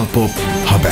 Pop Haber.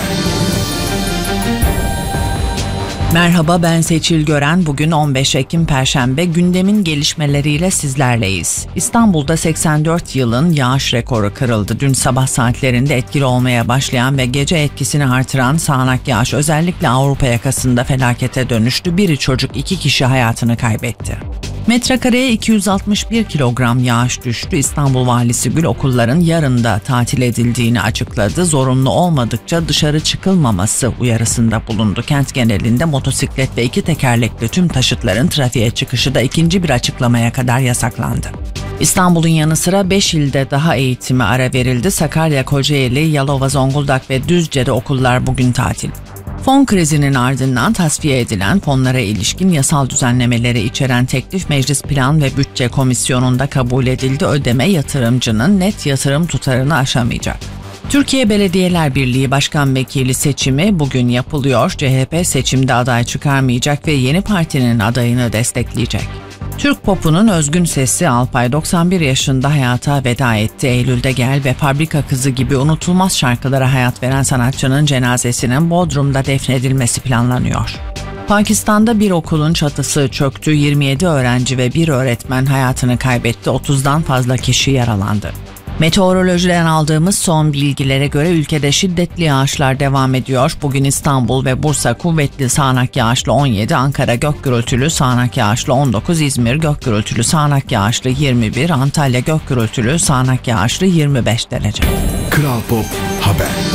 Merhaba, ben Seçil Gören. Bugün 15 Ekim Perşembe, gündemin gelişmeleriyle sizlerleyiz. İstanbul'da 84 yılın yağış rekoru kırıldı. Dün sabah saatlerinde etkili olmaya başlayan ve gece etkisini artıran sağanak yağış özellikle Avrupa yakasında felakete dönüştü. Biri çocuk, 2 kişi hayatını kaybetti. Metrekareye 261 kilogram yağış düştü. İstanbul Valisi Gül okulların yarın da tatil edildiğini açıkladı. Zorunlu olmadıkça dışarı çıkılmaması uyarısında bulundu. Kent genelinde motosiklet ve 2 tekerlekli tüm taşıtların trafiğe çıkışı da ikinci bir açıklamaya kadar yasaklandı. İstanbul'un yanı sıra 5 ilde daha eğitime ara verildi. Sakarya, Kocaeli, Yalova, Zonguldak ve Düzce'de okullar bugün tatil. Fon krizinin ardından tasfiye edilen fonlara ilişkin yasal düzenlemeleri içeren teklif Meclis Plan ve Bütçe Komisyonu'nda kabul edildi. Ödeme yatırımcının net yatırım tutarını aşamayacak. Türkiye Belediyeler Birliği Başkan Vekili seçimi bugün yapılıyor. CHP seçimde aday çıkarmayacak ve yeni partinin adayını destekleyecek. Türk popunun özgün sesi Alpay 91 yaşında hayata veda etti. Eylül'de Gel ve Fabrika Kızı gibi unutulmaz şarkılara hayat veren sanatçının cenazesinin Bodrum'da defnedilmesi planlanıyor. Pakistan'da bir okulun çatısı çöktü. 27 öğrenci ve bir öğretmen hayatını kaybetti. 30'dan fazla kişi yaralandı. Meteorolojiden aldığımız son bilgilere göre ülkede şiddetli yağışlar devam ediyor. Bugün İstanbul ve Bursa kuvvetli sağanak yağışlı 17, Ankara gök gürültülü sağanak yağışlı 19, İzmir gök gürültülü sağanak yağışlı 21, Antalya gök gürültülü sağanak yağışlı 25 derece. Kral Pop Haber.